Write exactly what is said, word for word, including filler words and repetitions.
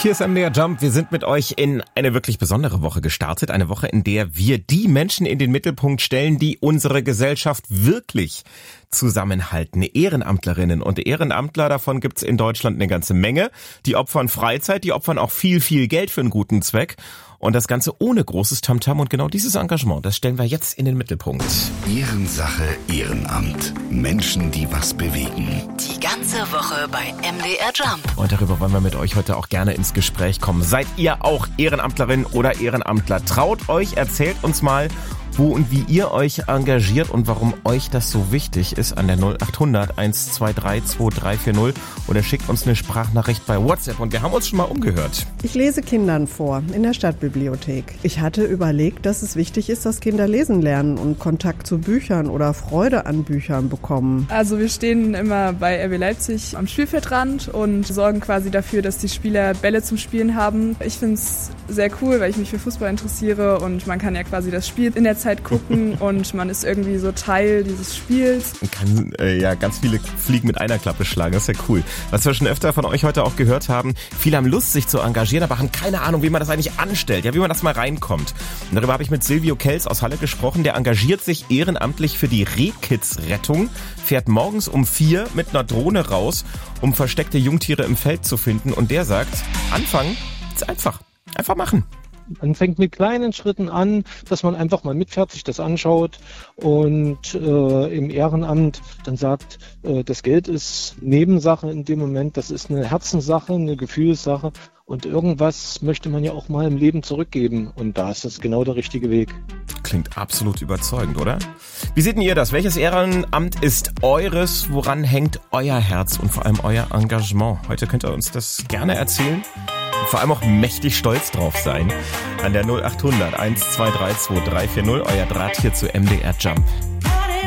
Hier ist M D R Jump. Wir sind mit euch in eine wirklich besondere Woche gestartet. Eine Woche, in der wir die Menschen in den Mittelpunkt stellen, die unsere Gesellschaft wirklich zusammenhalten. Ehrenamtlerinnen und Ehrenamtler, davon gibt's in Deutschland eine ganze Menge. Die opfern Freizeit, die opfern auch viel, viel Geld für einen guten Zweck. Und das Ganze ohne großes Tamtam. Und genau dieses Engagement, das stellen wir jetzt in den Mittelpunkt. Ehrensache, Ehrenamt. Menschen, die was bewegen. Die ganze Woche bei M D R Jump. Und darüber wollen wir mit euch heute auch gerne ins Gespräch kommen. Seid ihr auch Ehrenamtlerin oder Ehrenamtler? Traut euch, erzählt uns mal, wo und wie ihr euch engagiert und warum euch das so wichtig ist an der null acht hundert eins zwei drei zwei drei vier null oder schickt uns eine Sprachnachricht bei WhatsApp. Und wir haben uns schon mal umgehört. Ich lese Kindern vor in der Stadtbibliothek. Ich hatte überlegt, dass es wichtig ist, dass Kinder lesen lernen und Kontakt zu Büchern oder Freude an Büchern bekommen. Also wir stehen immer bei R B Leipzig am Spielfeldrand und sorgen quasi dafür, dass die Spieler Bälle zum Spielen haben. Ich finde es sehr cool, weil ich mich für Fußball interessiere und man kann ja quasi das Spiel in der Zeit gucken und man ist irgendwie so Teil dieses Spiels. Man kann äh, ja ganz viele Fliegen mit einer Klappe schlagen, das ist ja cool. Was wir schon öfter von euch heute auch gehört haben, viele haben Lust, sich zu engagieren, aber haben keine Ahnung, wie man das eigentlich anstellt, ja, wie man das mal reinkommt. Und darüber habe ich mit Silvio Kels aus Halle gesprochen, der engagiert sich ehrenamtlich für die Rehkitzrettung, fährt morgens um vier mit einer Drohne raus, um versteckte Jungtiere im Feld zu finden und der sagt, anfangen ist einfach, einfach machen. Man fängt mit kleinen Schritten an, dass man einfach mal mitfährt, sich das anschaut und äh, im Ehrenamt dann sagt, äh, das Geld ist Nebensache in dem Moment, das ist eine Herzenssache, eine Gefühlssache und irgendwas möchte man ja auch mal im Leben zurückgeben und da ist das genau der richtige Weg. Klingt absolut überzeugend, oder? Wie seht denn ihr das? Welches Ehrenamt ist eures? Woran hängt euer Herz und vor allem euer Engagement? Heute könnt ihr uns das gerne erzählen. Vor allem auch mächtig stolz drauf sein. An der null acht hundert eins zwei drei zwei drei vier null, euer Draht hier zu M D R Jump.